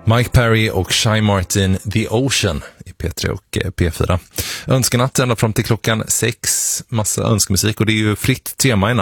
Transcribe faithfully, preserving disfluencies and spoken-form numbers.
Mike Perry och Shy Martin, The Ocean i P tre och P fyra. Önskenatt ända fram till klockan sex, massa önskemusik, och det är ju fritt tema i natt.